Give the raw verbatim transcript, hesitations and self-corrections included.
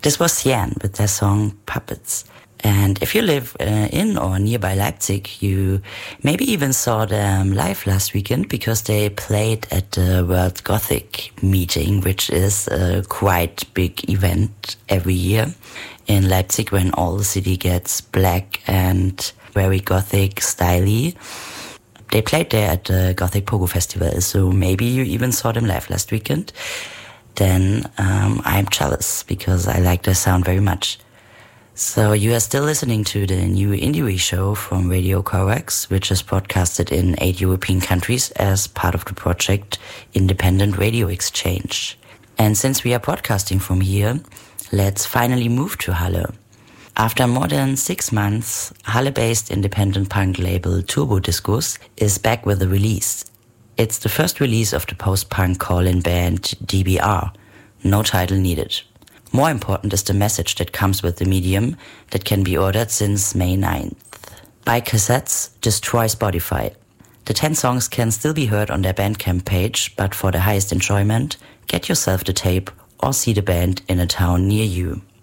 This was Cyan with their song Puppets. And if you live uh, in or nearby Leipzig, you maybe even saw them live last weekend because they played at the World Gothic meeting, which is a quite big event every year in Leipzig when all the city gets black and very Gothic styly. They played there at the Gothic Pogo Festival, so maybe you even saw them live last weekend. Then um, I'm jealous because I like their sound very much. So you are still listening to the new Indie show from Radio Korax, which is broadcasted in eight European countries as part of the project Independent Radio Exchange. And since we are broadcasting from here, let's finally move to Halle. After more than six months, Halle-based independent punk label Turbo Discos is back with a release. It's the first release of the post-punk call-in band D B R. No title needed. More important is the message that comes with the medium that can be ordered since May ninth. Buy cassettes, destroy Spotify. The ten songs can still be heard on their Bandcamp page, but for the highest enjoyment, get yourself the tape or see the band in a town near you.